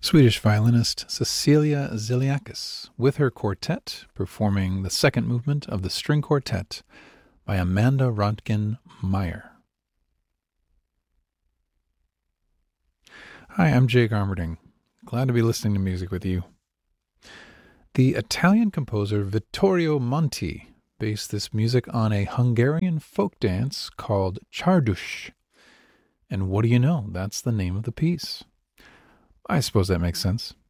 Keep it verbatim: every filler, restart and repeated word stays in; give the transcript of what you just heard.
Swedish violinist Cecilia Ziliakis with her quartet performing the second movement of the string quartet by Amanda Rodgin Meyer. Hi, I'm Jake Armerding. Glad to be listening to music with you. The Italian composer Vittorio Monti based this music on a Hungarian folk dance called Csardas. And what do you know? That's the name of the piece. I suppose that makes sense.